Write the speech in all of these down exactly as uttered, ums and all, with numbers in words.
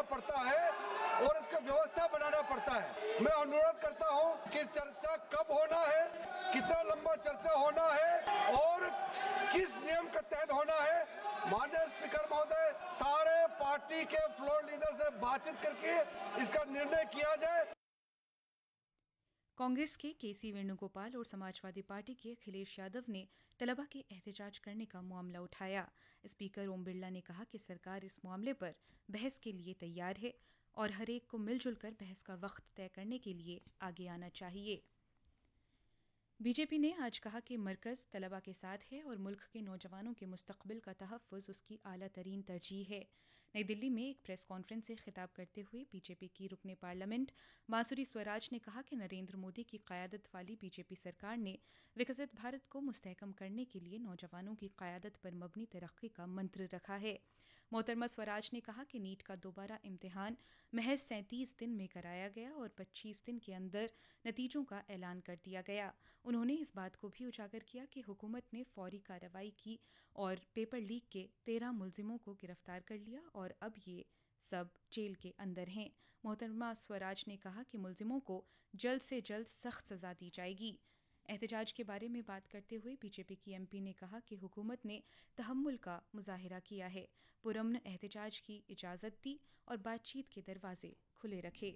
पड़ता है और इसका व्यवस्था बनाना पड़ता है। मैं अनुरोध करता हूं कि चर्चा कब होना है, कितना लंबा चर्चा होना है और किस नियम के तहत होना है। माननीय स्पीकर महोदय, सारे पार्टी के फ्लोर लीडर से बातचीत करके इसका निर्णय किया जाए। कांग्रेस के के सी वेणुगोपाल और समाजवादी पार्टी के अखिलेश यादव ने तलबा के एहतजाज करने का मामला उठाया। स्पीकर ओम बिरला ने कहा कि सरकार इस मामले पर बहस के लिए तैयार है और हर एक को मिलजुल कर बहस का वक्त तय करने के लिए आगे आना चाहिए। बीजेपी ने आज कहा कि मरकज़ तलबा के साथ है और मुल्क के नौजवानों के मुस्तकबिल का तहफ़्फ़ुज़ उसकी आला तरीन तरजीह है। नई दिल्ली में एक प्रेस कॉन्फ्रेंस से खिताब करते हुए बीजेपी की रुकने पार्लियामेंट मासुरी स्वराज ने कहा कि नरेंद्र मोदी की क़यादत वाली बीजेपी सरकार ने विकसित भारत को मुस्तहकम करने के लिए नौजवानों की क़यादत पर मबनी तरक्की का मंत्र रखा है। मोहतरमा स्वराज ने कहा कि नीट का दोबारा इम्तिहान महज सैंतीस दिन में कराया गया और पच्चीस दिन के अंदर नतीजों का ऐलान कर दिया गया। उन्होंने इस बात को भी उजागर किया कि हुकूमत ने फौरी कार्रवाई की और पेपर लीक के तेरह मुलजिमों को गिरफ्तार कर लिया और अब ये सब जेल के अंदर हैं। मोहतरमा स्वराज ने कहा कि मुलजिमों को जल्द से जल्द सख्त सज़ा दी जाएगी। एहतजाज के बारे में बात करते हुए बीजेपी की एमपी ने कहा कि हुकूमत ने तहम्मुल का मुजाहिरा किया है, पुरअमन एहतजाज की इजाज़त दी और बातचीत के दरवाजे खुले रखे।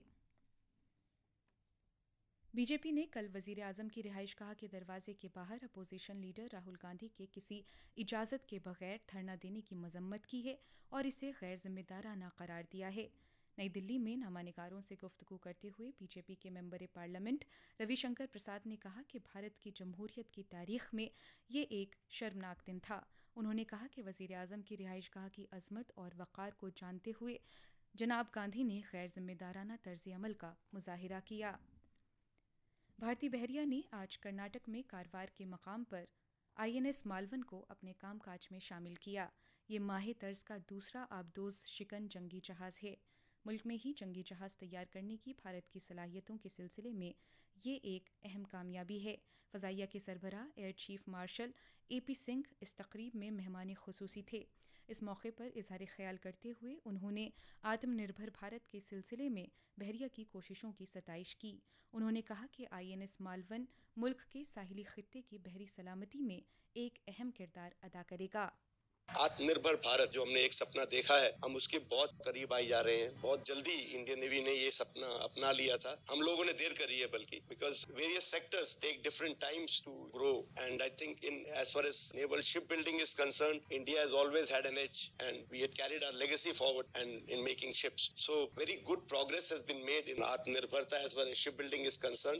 बीजेपी ने कल वज़ीर आज़म की रिहाइश कहा कि दरवाजे के बाहर अपोजिशन लीडर राहुल गांधी के किसी इजाज़त के बगैर धरना देने की मजम्मत की है और इसे गैर जिम्मेदाराना करार दिया है। नई दिल्ली में नामानिगारों से गुफ्तगू करते हुए बीजेपी के मेंबर पार्लियामेंट रविशंकर प्रसाद ने कहा कि भारत की जमहूरियत की तारीख में ये एक शर्मनाक दिन था। उन्होंने कहा कि वज़ीर आज़म की रिहाइश गाह की अजमत और वक़ार को जानते हुए जनाब गांधी ने गैर जिम्मेदाराना तर्ज अमल का मुजाहिरा किया। भारती बहरिया ने आज कर्नाटक में कारवार के मकाम पर आईएनएस मालवन को अपने कामकाज में शामिल किया। ये माहे तर्ज का दूसरा आबदोज शिकन जंगी जहाज़ है। मुल्क में ही जंगी जहाज़ तैयार करने की भारत की सलाहियतों के सिलसिले में ये एक अहम कामयाबी है। फ़ज़ाइया के सरबराह air chief marshal A P Singh इस तकरीब में मेहमान खुसूसी थे। इस मौके पर इजहार ख्याल करते हुए उन्होंने आत्मनिर्भर भारत के सिलसिले में बहरिया की कोशिशों की सताइश की। उन्होंने कहा कि आईएनएस मालवन मुल्क के साहिली खित्ते की बहरी सलामती में एक अहम किरदार अदा करेगा। आत्मनिर्भर भारत जो हमने एक सपना देखा है, हम उसके बहुत करीब आई जा रहे हैं। बहुत जल्दी इंडियन नेवी ने ये सपना अपना लिया था। हम लोगों ने देर करी है बल्कि, because various sectors take different times to grow and I think in as far as naval ship building is concern, India has always had an as and we had carried our legacy forward and in making ships. So very good progress has been made in आत्मनिर्भरता as far as ship building is concern.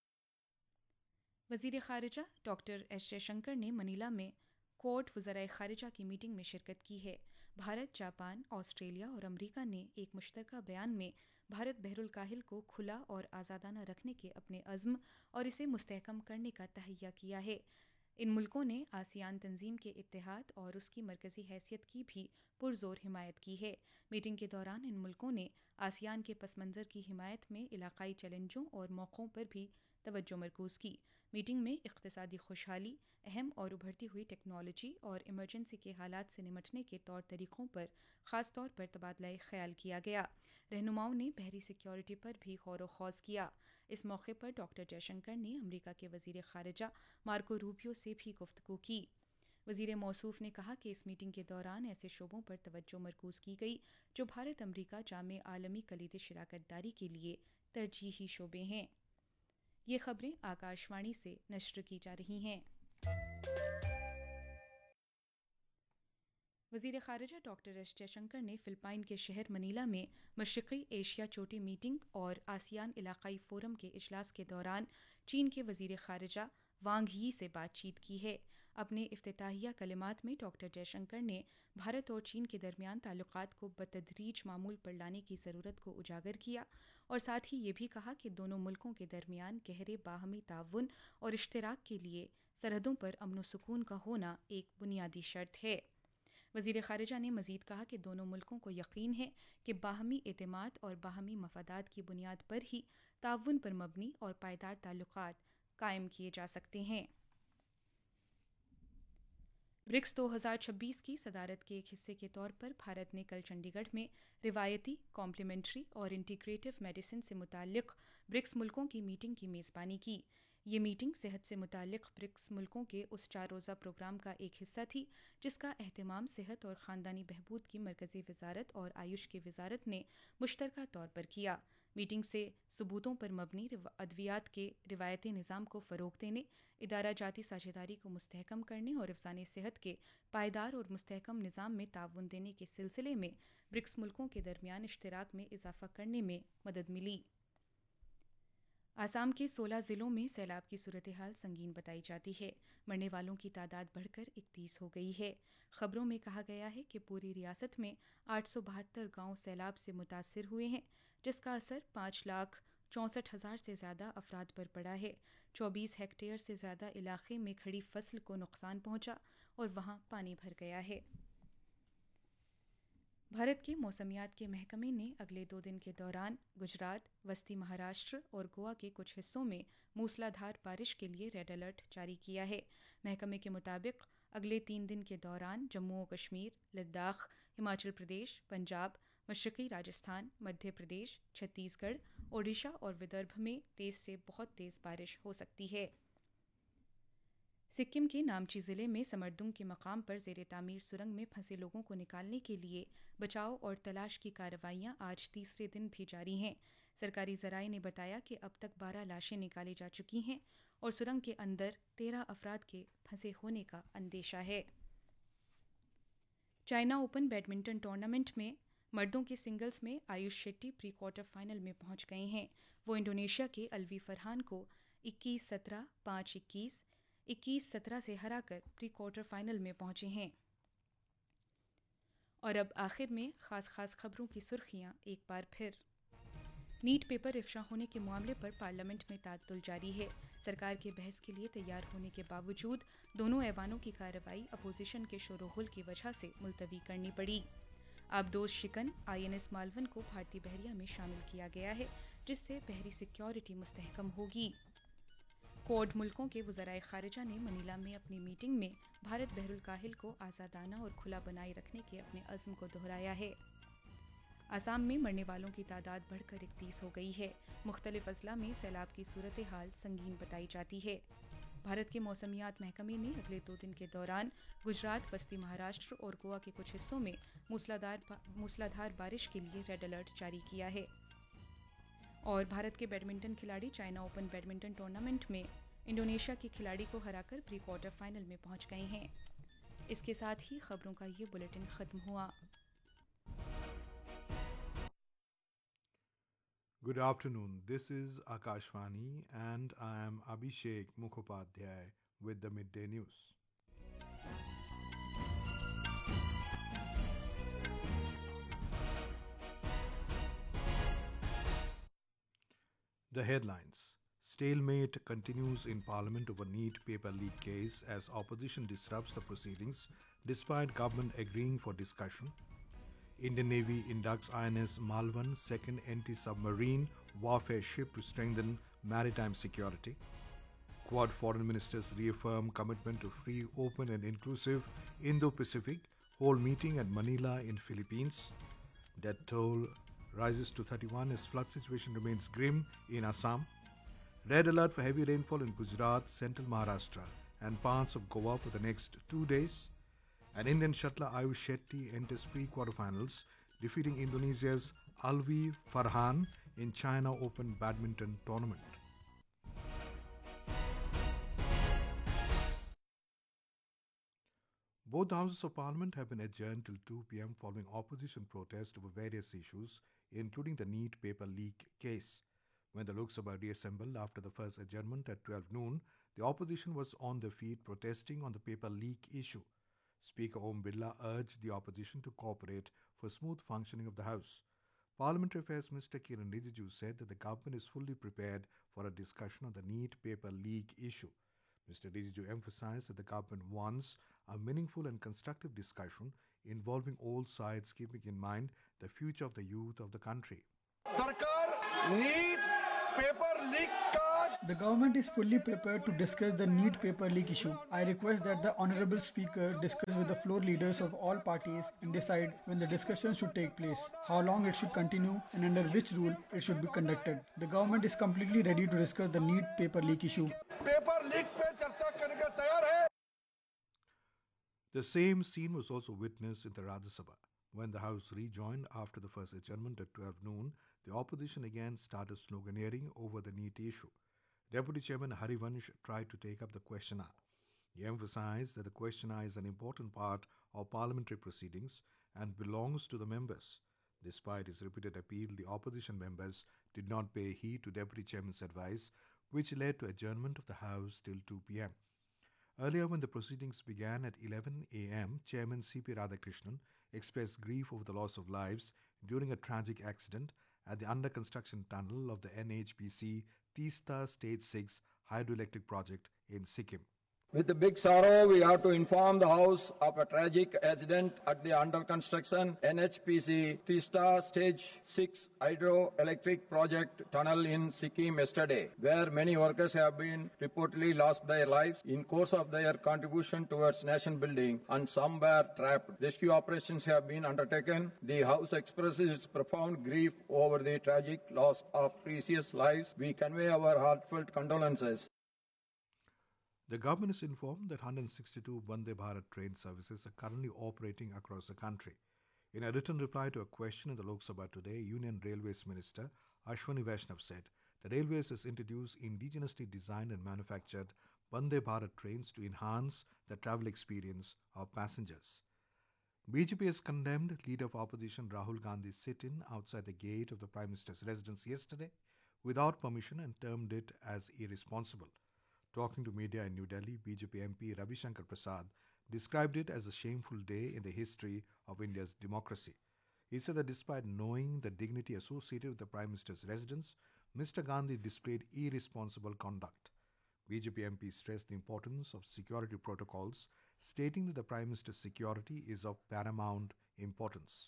वज़ीर ख़ारिजा doctor S Jaishankar ने Manila में quad वज़राए ख़ारिजा की meeting में शिरकत की है। Bharat, Japan, Australia और अमरीका ने एक मुश्तरका बयान में भारत बहरुल काहिल को खुला और आज़ादाना रखने के अपने अज़्म और इसे मुस्तहकम करने का तहैया किया है। इन मुल्कों ने आसियान तंजीम के इत्तेहाद और उसकी मरकज़ी हैसियत की भी पुरज़ोर हिमायत की है। मीटिंग के दौरान इन मुल्कों ने आसियान के पस मंज़र की हिमायत में इलाक़ाई चैलेंजों और मौक़ों पर भी तवज्जो मरकूज़ की। मीटिंग में इक़्तिसादी खुशहाली, अहम और उभरती हुई टेक्नोलॉजी और इमरजेंसी के हालात से निमटने के तौर तरीक़ों पर ख़ास तौर पर तबादला ख़याल किया गया। रहनुमाओं ने बहरी सिक्योरिटी पर भी गौर व खौज़ किया। इस मौके पर डॉक्टर जयशंकर ने अमरीका के वज़ीर ख़ारिजा मार्को रूबियो से भी गुफ्तगू की। वज़ीर मौसूफ़ ने कहा कि इस मीटिंग के दौरान ऐसे शोबों पर तवज्जो मरकूज़ की गई जो भारत अमरीका जामे आलमी कलीदी शराकत दारी के लिए तरजीही शोबे हैं। ये खबरें आकाशवाणी से नश्र की जा रही हैं। वज़ीर ख़ारिजा डॉक्टर एस जयशंकर ने फ़िलिपाइन के शहर मनीला में मशरिक़ी एशिया चोटी मीटिंग और आसियान इलाक़ाई फ़ोरम के इजलास के दौरान चीन के वज़ीर ख़ारिजा वांग यी से बातचीत की है। अपने इफ्तिताहिया कलिमात में डॉक्टर जयशंकर ने भारत और चीन के दरमियान ताल्लुकात को बतदरीज मामूल पर लाने की ज़रूरत को उजागर किया और साथ ही ये भी कहा कि दोनों मुल्कों के दरमियान गहरे बाहमी ताउन और इश्तराक के लिए सरहदों पर अमन व सुकून का होना एक बुनियादी शर्त है। वज़ीर ख़ारिजा ने मज़ीद कहा कि दोनों मुल्कों को यकीन है कि बाहमी एतमाद और बाहमी मफादात की बुनियाद पर ही ताउन पर मबनी और पायदार ताल्लुकात कायम किए जा सकते हैं। ब्रिक्स दो हज़ार छब्बीस की सदारत के एक हिस्से के तौर पर भारत ने कल चंडीगढ़ में रिवायती, कॉम्प्लीमेंट्री और इंटीग्रेटिव मेडिसिन से मुताल्लिक ब्रिक्स मुल्कों की मीटिंग की मेज़बानी की। ये मीटिंग सेहत से मुताल्लिक ब्रिक्स मुल्कों के उस चार रोज़ा प्रोग्राम का एक हिस्सा थी जिसका अहतमाम सेहत और ख़ानदानी बहबूद की मरकज़ी वजारत और आयुष की वजारत ने मुश्तरका तौर पर किया। मीटिंग से सबूतों पर मबनी अद्वियात के रिवायती निज़ाम को फ़रोग़ देने, इदारा जाती साझेदारी को मुस्तहकम करने और अफ़ज़ानी सेहत के पायदार और मुस्तहकम निज़ाम में ताउन देने के सिलसिले में ब्रिक्स मुल्कों के दरमियान इश्तराक में इजाफ़ा करने में मदद मिली। आसाम के सोलह ज़िलों में सैलाब की सूरत हाल संगीन बताई जाती है। मरने वालों की तादाद बढ़कर इकतीस हो गई है। खबरों में कहा गया है कि पूरी रियासत में आठ सौ बहत्तर गाँव सैलाब से मुतासर हुए हैं, जिसका असर पाँच लाख चौंसठ हज़ार से ज़्यादा अफराद पर पड़ा है। चौबीस हेक्टेयर से ज़्यादा इलाके में खड़ी फसल को नुकसान पहुंचा और वहां पानी भर गया है। भारत के मौसमियात के महकमे ने अगले दो दिन के दौरान गुजरात, वस्ती महाराष्ट्र और गोवा के कुछ हिस्सों में मूसलाधार बारिश के लिए रेड अलर्ट जारी किया है। महकमे के मुताबिक अगले तीन दिन के दौरान जम्मू और कश्मीर, लद्दाख, हिमाचल प्रदेश, पंजाब, मशरक़ी राजस्थान, मध्य प्रदेश, छत्तीसगढ़, ओडिशा और विदर्भ में तेज़ से बहुत तेज़ बारिश हो सकती है। सिक्किम के नामची ज़िले में समरदुंग के मकाम पर ज़ेरे तामीर सुरंग में फंसे लोगों को निकालने के लिए बचाव और तलाश की कार्रवाइयाँ आज तीसरे दिन भी जारी हैं। सरकारी ज़राए ने बताया कि अब तक बारह लाशें निकाली जा चुकी हैं और सुरंग के अंदर तेरह अफराद के फंसे होने का अंदेशा है। चाइना ओपन बैडमिंटन टूर्नामेंट में मर्दों के सिंगल्स में Ayush Shetty pre quarter final में पहुंच गए हैं। वो इंडोनेशिया के अलवी फरहान को इक्कीस सत्रह, पाँच इक्कीस, इक्कीस सत्रह से हराकर प्री क्वार्टर फाइनल में पहुंचे हैं। और अब आखिर में खास खास खबरों की सुर्खियां एक बार फिर। नीट पेपर इफ्शा होने के मामले पर पार्लियामेंट में ताद्दुल जारी है। सरकार के बहस के लिए तैयार होने के बावजूद दोनों ऐवानों की कार्रवाई अपोजिशन के शोरगुल की वजह से मुलतवी करनी पड़ी। आबदोज शिकन आईएनएस मालवन को भारतीय बहरिया में शामिल किया गया है, जिससे बहरी सिक्योरिटी मुस्तहकम होगी। क्वाड मुल्कों के वज़राए ख़ारिजा ने मनीला में अपनी मीटिंग में भारत बहरुल काहिल को आज़ादाना और खुला बनाए रखने के अपने अज़्म को दोहराया है। आसाम में मरने वालों की तादाद बढ़कर इकतीस हो गई है। मुख्तलिफ अजला में सैलाब की सूरत हाल संगीन बताई जाती है। भारत के मौसमियात महकमे ने अगले दो दिन के दौरान गुजरात, वस्ती महाराष्ट्र और गोवा के कुछ हिस्सों में मूसलाधार मूसलाधार बारिश के लिए रेड अलर्ट जारी किया है। और भारत के बैडमिंटन खिलाड़ी चाइना ओपन बैडमिंटन टूर्नामेंट में इंडोनेशिया के खिलाड़ी को हराकर प्री क्वार्टर फाइनल में पहुंच गए हैं। इसके साथ ही खबरों का ये बुलेटिन खत्म हुआ। Good afternoon. This is Akashvani and I am Abhishek Mukhopadhyay with the Midday News. The headlines. Stalemate continues in Parliament over NEET paper leak case as opposition disrupts the proceedings despite government agreeing for discussion. Indian Navy inducts I N S Malvan, second anti-submarine warfare ship to strengthen maritime security. Quad foreign ministers reaffirm commitment to free, open and inclusive Indo-Pacific, whole meeting at Manila in Philippines. Death toll rises to thirty-one as flood situation remains grim in Assam. Red alert for heavy rainfall in Gujarat, central Maharashtra and parts of Goa for the next two days. An Indian shuttler Ayush Shetty enters pre-quarterfinals, defeating Indonesia's Alvi Farhan in China Open Badminton Tournament. Both houses of Parliament have been adjourned till two p.m. following opposition protests over various issues, including the NEET paper leak case. When the Lok Sabha reassembled after the first adjournment at twelve noon, the opposition was on their feet protesting on the paper leak issue. Speaker Om Birla urged the opposition to cooperate for smooth functioning of the House. Parliamentary Affairs Minister Kiran Rijiju said that the government is fully prepared for a discussion on the NEET paper leak issue. Mister Rijiju emphasized that the government wants a meaningful and constructive discussion involving all sides, keeping in mind the future of the youth of the country. सरकार NEET paper leak का The government is fully prepared to discuss the NEET paper leak issue. I request that the Honorable Speaker discuss with the floor leaders of all parties and decide when the discussion should take place, how long it should continue, and under which rule it should be conducted. The government is completely ready to discuss the NEET paper leak issue. Paper leak पे चर्चा करने के तैयार है. The same scene was also witnessed in the Rajya Sabha. When the House rejoined after the first adjournment at twelve noon, the opposition again started sloganeering over the NEET issue. Deputy Chairman Harivansh tried to take up the question hour. He emphasized that the question hour is an important part of parliamentary proceedings and belongs to the members. Despite his repeated appeal, the opposition members did not pay heed to Deputy Chairman's advice, which led to adjournment of the House till two p.m. Earlier, when the proceedings began at eleven a.m., Chairman C P Radhakrishnan expressed grief over the loss of lives during a tragic accident at the under-construction tunnel of the N H P C Teesta Stage six hydroelectric project in Sikkim. With the big sorrow, we have to inform the House of a tragic accident at the under construction N H P C Teesta Stage six hydroelectric project tunnel in Sikkim yesterday, where many workers have been reportedly lost their lives in course of their contribution towards nation building, and some were trapped. Rescue operations have been undertaken. The House expresses its profound grief over the tragic loss of precious lives. We convey our heartfelt condolences. The government is informed that one hundred sixty-two Vande Bharat train services are currently operating across the country. In a written reply to a question in the Lok Sabha today, Union Railways Minister Ashwani Vaishnav said the Railways has introduced indigenously designed and manufactured Vande Bharat trains to enhance the travel experience of passengers. B J P has condemned Leader of Opposition Rahul Gandhi's sit-in outside the gate of the Prime Minister's residence yesterday without permission and termed it as irresponsible. Talking to media in New Delhi, B J P M P Ravi Shankar Prasad described it as a shameful day in the history of India's democracy. He said that despite knowing the dignity associated with the Prime Minister's residence, Mister Gandhi displayed irresponsible conduct. B J P M P stressed the importance of security protocols, stating that the Prime Minister's security is of paramount importance.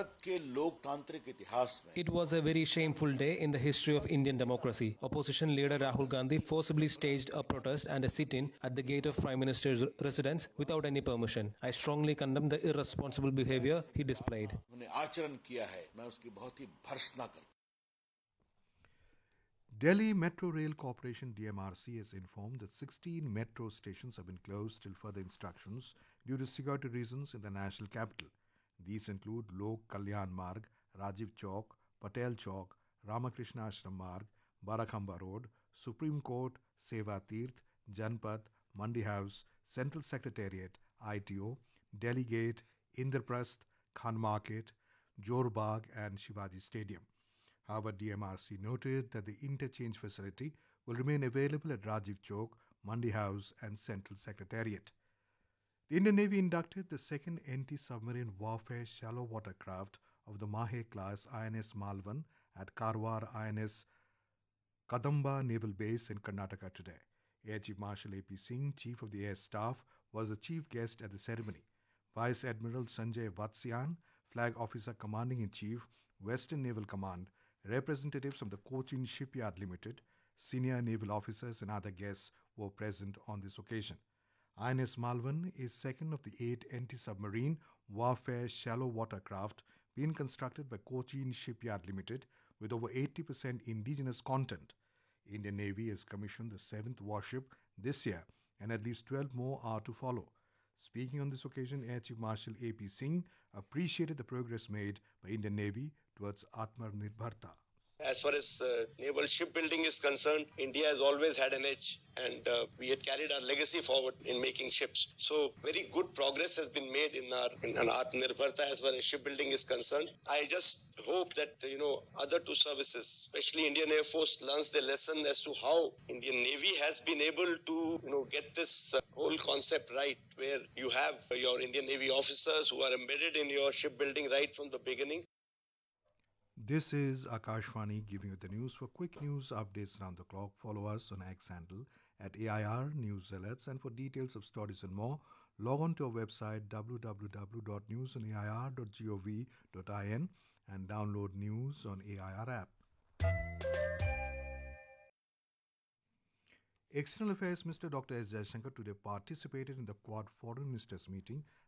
It was a very shameful day in the history of Indian democracy. Opposition leader Rahul Gandhi forcibly staged a protest and a sit-in at the gate of Prime Minister's residence without any permission. I strongly condemn the irresponsible behavior he displayed. Delhi Metro Rail Corporation D M R C has informed that sixteen metro stations have been closed till further instructions due to security reasons in the national capital. These include Lok Kalyan Marg, Rajiv Chowk, Patel Chowk, Ramakrishna Ashram Marg, Barakhamba Road, Supreme Court, Seva Tirth, Janpad, Mandi House, Central Secretariat, I T O, Delhi Gate, Indraprasth, Khan Market, Jor Bagh and Shivaji Stadium. However, D M R C noted that the interchange facility will remain available at Rajiv Chowk, Mandi House and Central Secretariat. The Indian Navy inducted the second anti-submarine warfare shallow watercraft of the Mahe class I N S Malvan at Karwar I N S Kadamba Naval Base in Karnataka today. Air Chief Marshal A P Singh, Chief of the Air Staff, was the chief guest at the ceremony. Vice Admiral Sanjay Vatsyan, Flag Officer Commanding-in-Chief, Western Naval Command, representatives from the Cochin Shipyard Limited, senior naval officers and other guests were present on this occasion. I N S Malvan is second of the eight anti-submarine warfare shallow watercraft being constructed by Cochin Shipyard Limited with over eighty percent indigenous content. Indian Navy has commissioned the seventh warship this year and at least twelve more are to follow. Speaking on this occasion, Air Chief Marshal A P Singh appreciated the progress made by Indian Navy towards Atmanirbharta. As far as uh, naval shipbuilding is concerned, India has always had an edge, and uh, we had carried our legacy forward in making ships. So very good progress has been made in our in Atmanirbharta as far as shipbuilding is concerned. I just hope that, you know, other two services, especially Indian Air Force, learns the lesson as to how Indian Navy has been able to, you know, get this uh, whole concept right, where you have your Indian Navy officers who are embedded in your shipbuilding right from the beginning. This is Akashvani giving you the news. For quick news updates around the clock, follow us on X handle at A I R News Alerts, and for details of stories and more, log on to our website w w w dot news on a i r dot gov dot in and download news on A I R app. External Affairs Minister Doctor S. Jaishankar today participated in the Quad Foreign Ministers meeting